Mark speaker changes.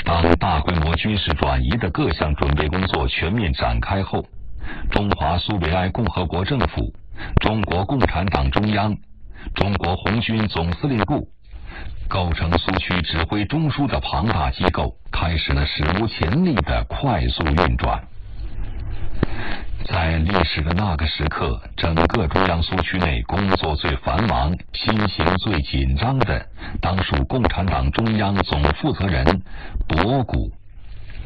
Speaker 1: 当大规模军事转移的各项准备工作全面展开后，中华苏维埃共和国政府、中国共产党中央、中国红军总司令部构成苏区指挥中枢的庞大机构开始了史无前例的快速运转。在历史的那个时刻，整个中央苏区内工作最繁忙、心情最紧张的，当属共产党中央总负责人博古、